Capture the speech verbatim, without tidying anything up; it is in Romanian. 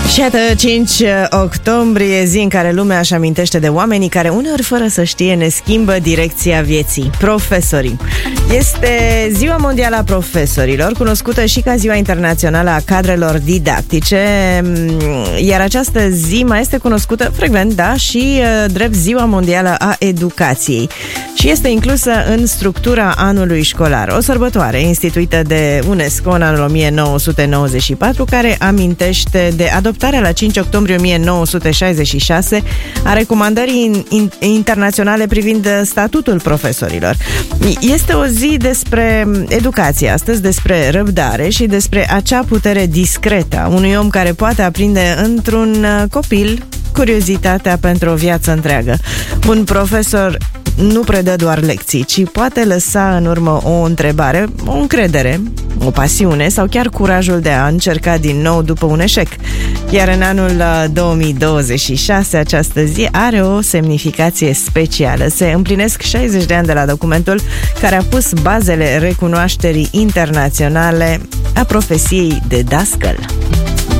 Și iată, cinci octombrie, zi în care lumea își amintește de oamenii care uneori fără să știe ne schimbă direcția vieții, profesorii. Este Ziua Mondială a Profesorilor, cunoscută și ca Ziua Internațională a Cadrelor Didactice, iar această zi mai este cunoscută frecvent, da, și drept Ziua Mondială a Educației și este inclusă în structura anului școlar, o sărbătoare instituită de UNESCO în anul o mie nouă sute nouăzeci și patru, care amintește de adoptarea la cinci octombrie o mie nouă sute șaizeci și șase a recomandării internaționale privind statutul profesorilor. Este o zi despre educație astăzi, despre răbdare și despre acea putere discretă a unui om care poate aprinde într-un copil curiozitatea pentru o viață întreagă. Un profesor nu predă doar lecții, ci poate lăsa în urmă o întrebare, o încredere, o pasiune sau chiar curajul de a încerca din nou după un eșec. Iar în anul două mii douăzeci și șase această zi are o semnificație specială. Se împlinesc șaizeci de ani de la documentul care a pus bazele recunoașterii internaționale a profesiei de dascăl.